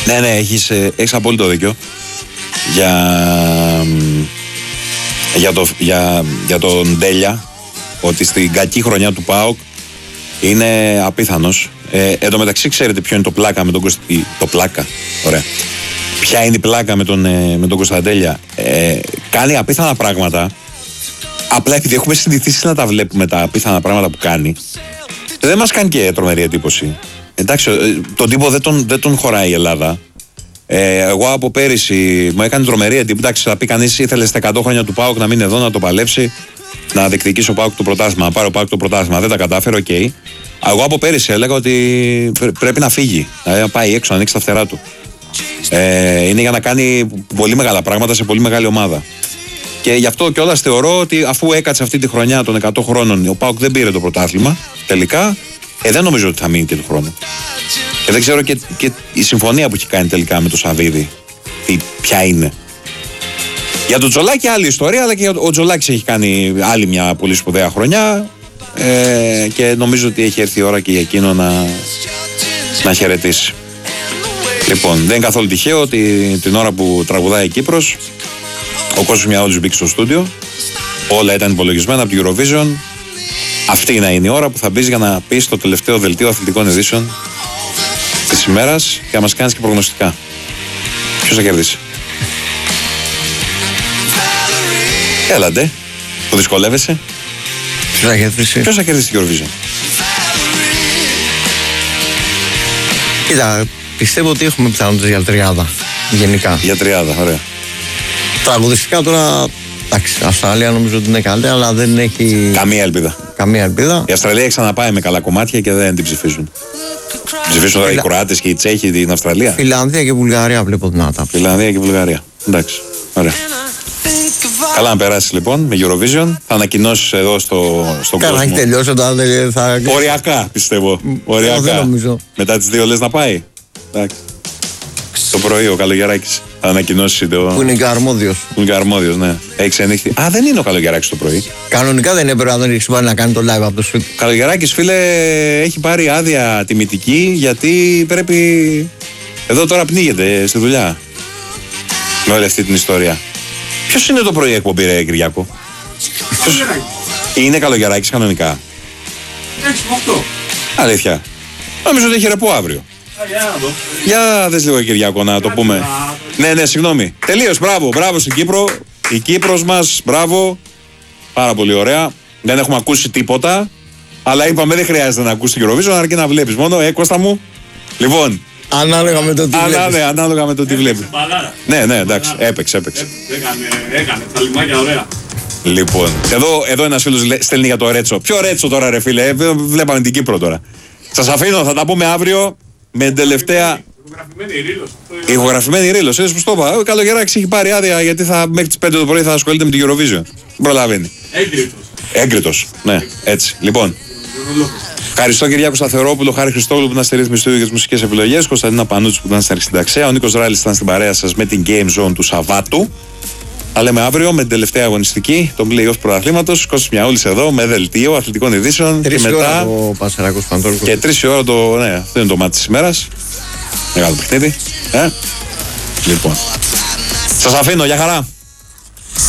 Ναι, έχεις απόλυτο δίκιο. Για τον Ντέλια, ότι στην κακή χρονιά του ΠΑΟΚ είναι απίθανος. Εν τω μεταξύ, ξέρετε ποιο είναι το πλάκα με τον το πλάκα, ωραία. Ποια είναι η πλάκα με τον Κωνσταντέλια? Κάνει απίθανα πράγματα. Απλά επειδή έχουμε συνηθίσει να τα βλέπουμε τα απίθανα πράγματα που κάνει, δεν μας κάνει και τρομερή εντύπωση. Εντάξει, τον τύπο δεν τον χωράει η Ελλάδα. Εγώ από πέρυσι μου έκανε τρομερή εντύπωση. Εντάξει, θα πει κανείς, ήθελε στα 100 χρόνια του ΠΑΟΚ να μείνει εδώ, να το παλέψει, να διεκδικήσει ο ΠΑΟΚ το πρωτάθλημα, να πάρει ο ΠΑΟΚ το πρωτάθλημα. Δεν τα κατάφερε, οκ. Εγώ από πέρυσι έλεγα ότι πρέπει να φύγει, να πάει έξω, να ανοίξει τα φτερά του. Είναι για να κάνει πολύ μεγάλα πράγματα σε πολύ μεγάλη ομάδα. Και γι' αυτό κιόλας θεωρώ ότι αφού έκατσε αυτή τη χρονιά των 100 χρόνων, ο ΠΑΟΚ δεν πήρε το πρωτάθλημα τελικά, δεν νομίζω ότι θα μείνει και του χρόνου. Και δεν ξέρω και η συμφωνία που έχει κάνει τελικά με τον Σαββίδη ποια είναι. Για τον Τζολάκη άλλη ιστορία, αλλά και ο Τζολάκης έχει κάνει άλλη μια πολύ σπουδαία χρονιά, και νομίζω ότι έχει έρθει η ώρα και για εκείνο να χαιρετήσει. Λοιπόν, δεν είναι καθόλου τυχαίο ότι την ώρα που τραγουδάει η Κύπρος, ο Κώστας Μιαούλης μπήκε στο στούντιο, όλα ήταν υπολογισμένα από την Eurovision. Αυτή να είναι η ώρα που θα μπεις για να πεις το τελευταίο δελτίο αθλητικών ειδήσεων της ημέρας και να μας κάνεις και προγνωστικά. Ποιος θα κερδίσει? Έλατε, που δυσκολεύεσαι. Ποιος θα κερδίσει την Eurovision? Κοίτα, πιστεύω ότι έχουμε πιθανότητες για τριάδα. Γενικά. Για τριάδα, ωραία. Τραγουδιστικά τώρα, εντάξει, Αυστραλία νομίζω ότι είναι καλή, αλλά δεν έχει καμία ελπίδα. Η Αυστραλία έχει ξαναπάει με καλά κομμάτια και δεν την ψηφίζουν. Ψηφίζουν τώρα οι Κροάτες και οι Τσέχοι την Αυστραλία. Φιλανδία και Βουλγαρία βλέπω δυνατά. Φιλανδία και Βουλγαρία. Εντάξει, ωραία. Καλά να περάσει λοιπόν με Eurovision. Θα ανακοινώσεις εδώ στον κόσμο. Καλά, έχει τελειώσει όταν θα. Οριακά πιστεύω. Οριακά. Δεν νομίζω. Μετά τις 2 λες να πάει. Εντάξει. Το πρωί ο Καλογεράκης θα ανακοινώσει το. Που είναι και αρμόδιος. Που είναι και αρμόδιος, ναι. Έχει ενύχθει. Α, δεν είναι ο Καλογεράκης το πρωί. Κανονικά δεν έπρεπε να τον έχει πάρει να κάνει το live από το σπίτι. Ο Καλογεράκης, φίλε, έχει πάρει άδεια τιμητική γιατί πρέπει. Εδώ τώρα πνίγεται στη δουλειά. Με όλη αυτή την ιστορία. Ποιος είναι το πρωί εκπομπή, ρε Κυριάκο? Είναι Καλογεράκης κανονικά? 6-8. Αλήθεια? Νομίζω ότι έχει ρεπό αύριο. Για δες λίγο Κυριάκο να το πούμε. Ναι, συγγνώμη. Τελείως, μπράβο στην Κύπρο. Η Κύπρος μας, μπράβο. Πάρα πολύ ωραία. Δεν έχουμε ακούσει τίποτα. Αλλά είπαμε δεν χρειάζεται να ακούσει την Eurovision, αρκεί να βλέπεις μόνο. Κώστα μου. Λοιπόν. Ανάλογα με το τι βλέπεις. Ανάλογα με το τι βλέπεις. Ναι, εντάξει, έπαιξε. Έκανε τα λιμάκια ωραία. Λοιπόν, εδώ ένας φίλος στέλνει για το Ρέτσο. Ποιο Ρέτσο τώρα, ρε φίλε? Βλέπαμε την Κύπρο τώρα. Σας αφήνω, θα τα πούμε αύριο με την τελευταία. Ηχογραφημένη ρήλος. Είδες πως το είπα? Ο Καλογεράκης έχει πάρει άδεια γιατί μέχρι τις 5 το πρωί θα ασχολείται με την Eurovision. Προλαβαίνει. Έγκριτος. Ναι, έτσι. Λοιπόν. Ευχαριστώ Κυριάκο Σταθερόπουλο, Χάρη Χριστόγλου που ήταν στη ρύθμιση του για τις μουσικές επιλογές, Κωνσταντίνα Πανούτσι που ήταν στην αρχισυνταξία, ο Νίκος Ράλης ήταν στην παρέα σας με την Game Zone του Σαββάτου. Τα λέμε αύριο με την τελευταία αγωνιστική, τον play-off πρωταθλήματος. Κώστας Μιαούλης εδώ με δελτίο αθλητικών ειδήσεων. Και μετά. Και 3 η ώρα το. Ναι, αυτό είναι το μάτι της ημέρας. Μεγάλο παιχνίδι. Λοιπόν. Σας αφήνω, για χαρά.